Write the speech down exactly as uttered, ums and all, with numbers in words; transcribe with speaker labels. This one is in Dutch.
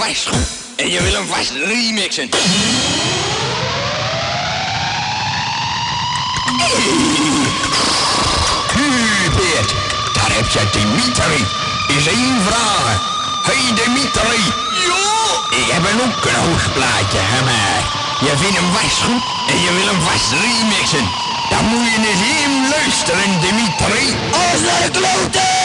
Speaker 1: vast goed en je wil hem vast remixen. Hubert, daar heb je Dimitri. Is één vraag. Hey Dimitri. Ja? Ik heb een ook een hoogplaatje, hè, maar je vindt hem vast goed en je wil hem vast remixen. Dan moet je eens even luisteren, Dimitri. Als naar de kloten!